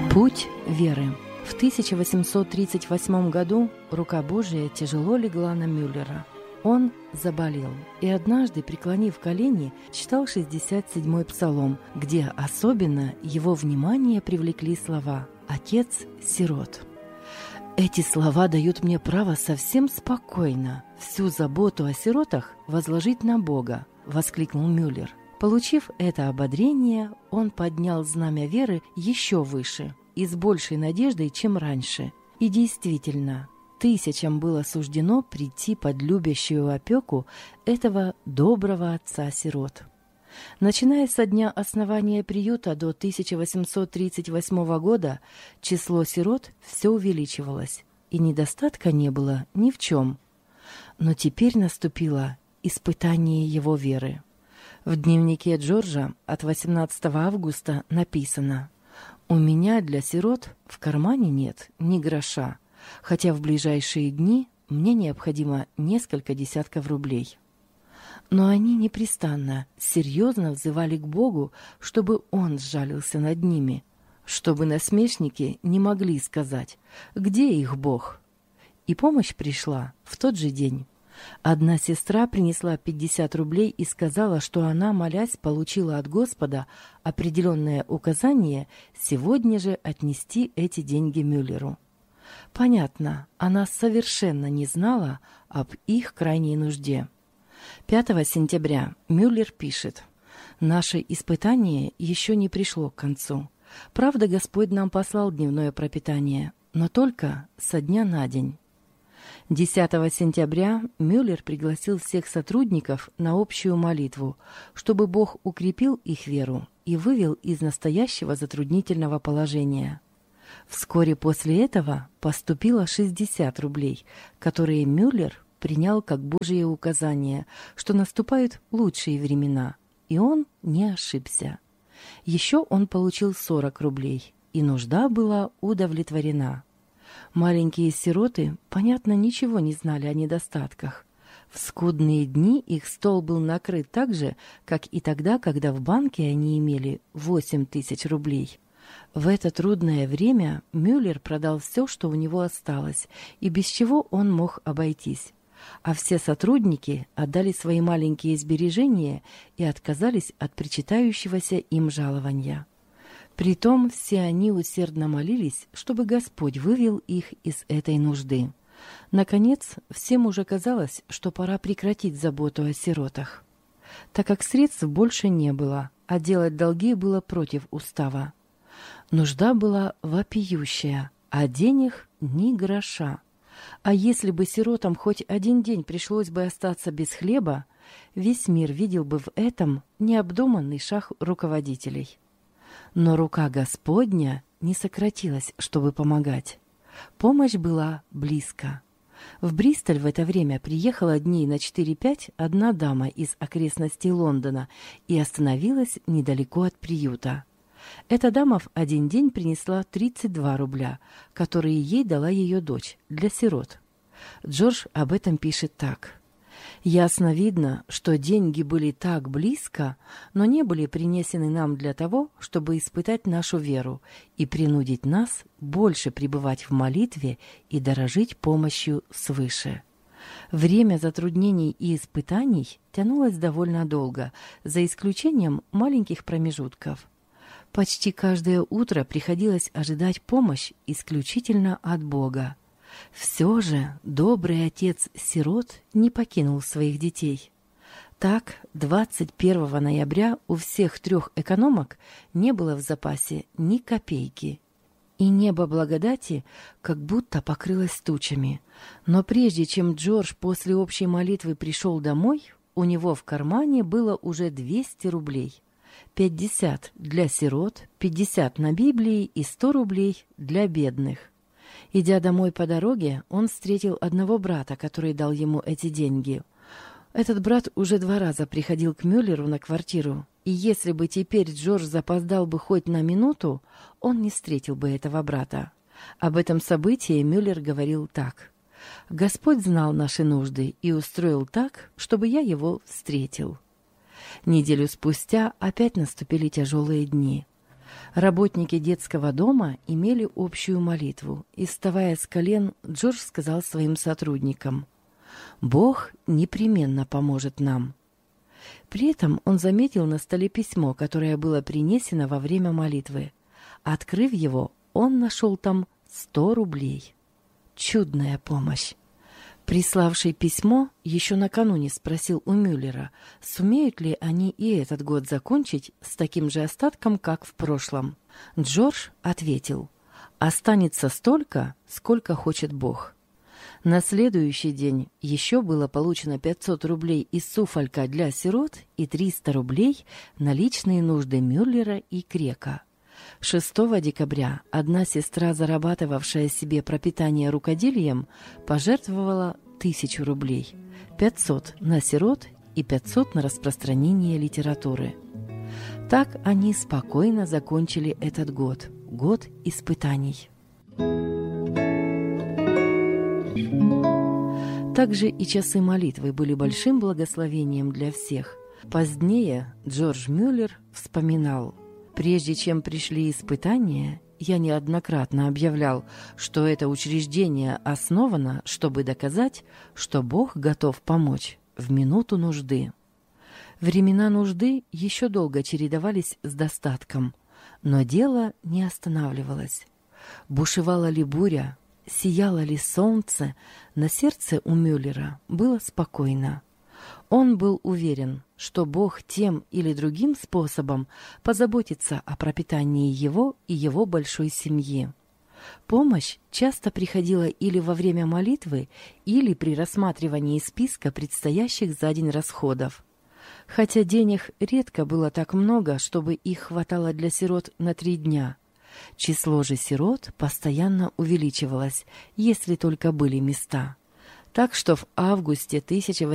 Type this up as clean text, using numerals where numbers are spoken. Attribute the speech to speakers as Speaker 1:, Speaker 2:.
Speaker 1: Путь веры. В 1838 году рука Божия тяжело легла на Мюллера. Он заболел и однажды, преклонив колени, читал 67-й псалом, где особенно его внимание привлекли слова «Отец сирот». Эти слова дают мне право совсем спокойно всю заботу о сиротах возложить на Бога, воскликнул Мюллер. Получив это ободрение, он поднял знамя веры еще выше и с большей надеждой, чем раньше. И действительно, тысячам было суждено прийти под любящую опеку этого доброго отца-сирот. Начиная со дня основания приюта до 1838 года число сирот все увеличивалось, и недостатка не было ни в чем. Но теперь наступило испытание его веры. В дневнике Джорджа от 18 августа написано: «У меня для сирот в кармане нет ни гроша, хотя в ближайшие дни мне необходимо несколько десятков рублей». Но они непрестанно, серьезно взывали к Богу, чтобы Он сжалился над ними, чтобы насмешники не могли сказать «Где их Бог?». И помощь пришла в тот же день. Одна сестра принесла 50 рублей и сказала, что она, молясь, получила от Господа определенное указание сегодня же отнести эти деньги Мюллеру. Понятно, она совершенно не знала об их крайней нужде. 5 сентября Мюллер пишет: «Наше испытание еще не пришло к концу. Правда, Господь нам послал дневное пропитание, но только со дня на день». 10 сентября Мюллер пригласил всех сотрудников на общую молитву, чтобы Бог укрепил их веру и вывел из настоящего затруднительного положения. Вскоре после этого поступило 60 рублей, которые Мюллер принял как Божие указание, что наступают лучшие времена, и он не ошибся. Еще он получил 40 рублей, и нужда была удовлетворена. Маленькие сироты, понятно, ничего не знали о недостатках. В скудные дни их стол был накрыт так же, как и тогда, когда в банке они имели 8000 рублей. В это трудное время Мюллер продал все, что у него осталось, и без чего он мог обойтись. А все сотрудники отдали свои маленькие сбережения и отказались от причитающегося им жалования. Притом все они усердно молились, чтобы Господь вывел их из этой нужды. Наконец, всем уже казалось, что пора прекратить заботу о сиротах, так как средств больше не было, а делать долги было против устава. Нужда была вопиющая, а денег ни гроша. А если бы сиротам хоть один день пришлось бы остаться без хлеба, весь мир видел бы в этом необдуманный шаг руководителей. Но рука Господня не сократилась, чтобы помогать. Помощь была близко. В Бристоль в это время приехала дней на 4-5 одна дама из окрестностей Лондона и остановилась недалеко от приюта. Эта дама в один день принесла 32 рубля, которые ей дала ее дочь, для сирот. Джордж об этом пишет так: «Ясно видно, что деньги были так близко, но не были принесены нам для того, чтобы испытать нашу веру и принудить нас больше пребывать в молитве и дорожить помощью свыше». Время затруднений и испытаний тянулось довольно долго, за исключением маленьких промежутков. Почти каждое утро приходилось ожидать помощь исключительно от Бога. Все же добрый отец сирот не покинул своих детей. Так, 21 ноября у всех 3 экономок не было в запасе ни копейки. И небо благодати как будто покрылось тучами. Но прежде чем Джордж после общей молитвы пришел домой, у него в кармане было уже 200 рублей. 50 для сирот, 50 на Библии и 100 рублей для бедных. Идя домой по дороге, он встретил одного брата, который дал ему эти деньги. Этот брат уже 2 раза приходил к Мюллеру на квартиру, и если бы теперь Джордж запоздал бы хоть на минуту, он не встретил бы этого брата. Об этом событии Мюллер говорил так: «Господь знал наши нужды и устроил так, чтобы я его встретил». Неделю спустя опять наступили тяжелые дни. Работники детского дома имели общую молитву, и, вставая с колен, Джордж сказал своим сотрудникам: «Бог непременно поможет нам». При этом он заметил на столе письмо, которое было принесено во время молитвы. Открыв его, он нашел там 100 рублей. Чудная помощь! Приславший письмо еще накануне спросил у Мюллера, сумеют ли они и этот год закончить с таким же остатком, как в прошлом. Джордж ответил: «Останется столько, сколько хочет Бог». На следующий день еще было получено 500 рублей из Суффолька для сирот и 300 рублей на личные нужды Мюллера и Крека. 6 декабря одна сестра, зарабатывавшая себе пропитание рукоделием, пожертвовала 1000 рублей, 500 на сирот и 500 на распространение литературы. Так они спокойно закончили этот год, год испытаний. Также и часы молитвы были большим благословением для всех. Позднее Джордж Мюллер вспоминал: «Прежде чем пришли испытания, я неоднократно объявлял, что это учреждение основано, чтобы доказать, что Бог готов помочь в минуту нужды». Времена нужды еще долго чередовались с достатком, но дело не останавливалось. Бушевала ли буря, сияло ли солнце, на сердце у Мюллера было спокойно. Он был уверен, что Бог тем или другим способом позаботится о пропитании его и его большой семьи. Помощь часто приходила или во время молитвы, или при рассматривании списка предстоящих за день расходов. Хотя денег редко было так много, чтобы их хватало для сирот на 3 дня. Число же сирот постоянно увеличивалось, если только были места. Так что в августе 1800